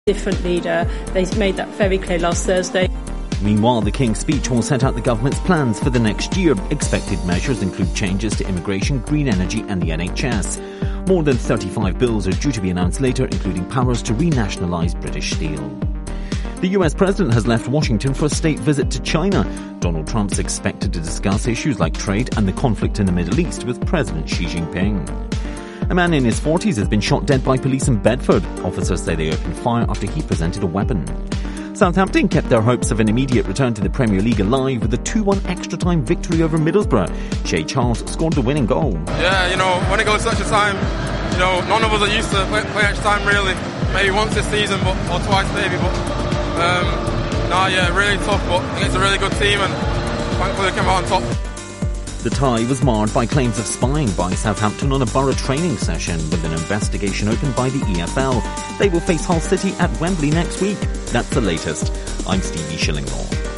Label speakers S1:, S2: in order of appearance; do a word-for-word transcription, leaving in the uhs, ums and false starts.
S1: different leader. They made that very clear last Thursday.
S2: Meanwhile, the King's speech will set out the government's plans for the next year. Expected measures include changes to immigration, green energy and the N H S. More than thirty-five bills are due to be announced later, including powers to renationalise British Steel. The U S president has left Washington for a state visit to China. Donald Trump's expected to discuss issues like trade and the conflict in the Middle East with President Xi Jinping. A man in his forties has been shot dead by police in Bedford. Officers say they opened fire after he presented a weapon. Southampton kept their hopes of an immediate return to the Premier League alive with a two one extra-time victory over Middlesbrough. Shay Charles scored the winning goal.
S3: Yeah, you know, when it goes such a time, you know, none of us are used to play, play extra time really. Maybe once this season, but or twice maybe, but um, nah, yeah, really tough, but against a really good team, and thankfully they came out on top.
S2: The tie was marred by claims of spying by Southampton on a Borough training session, with an investigation opened by the E F L. They will face Hull City at Wembley next week. That's the latest. I'm Stevie Shillinglaw.